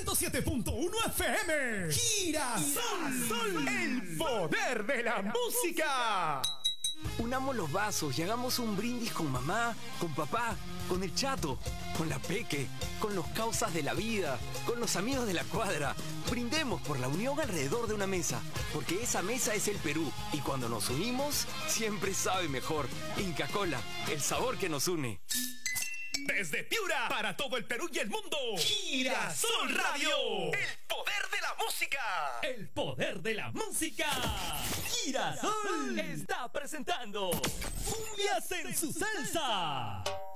107.1 FM. Girasol, el poder de la música. Unamos los vasos y hagamos un brindis con mamá, con papá, con el chato, con la peque, con los causas de la vida, con los amigos de la cuadra. Brindemos por la unión alrededor de una mesa, porque esa mesa es el Perú y cuando nos unimos, siempre sabe mejor. Inca Kola, el sabor que nos une. Desde Piura, para todo el Perú y el mundo, Girasol Radio, el poder de la música. El poder de la música. Girasol está presentando Cumbias en su salsa.